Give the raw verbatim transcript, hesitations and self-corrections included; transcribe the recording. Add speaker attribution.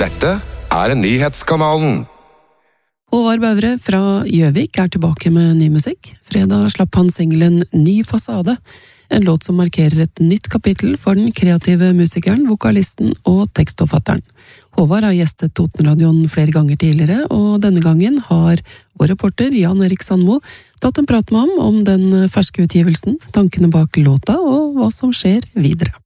Speaker 1: Dette er Nyhetskanalen.
Speaker 2: Håvard Bøvre fra Gjøvik er tilbake med ny musikk. Fredag slapp han singelen Ny fasade, en låt som markerer et nytt kapittel for den kreative musikeren, vokalisten og tekstforfatteren. Håvard har gjestet Totenradioen flere ganger tidligere, og denne gangen har vår reporter Jan Erik Sandmo tatt en prat med ham om den ferske utgivelsen, tankene bak låta og hva som skjer videre.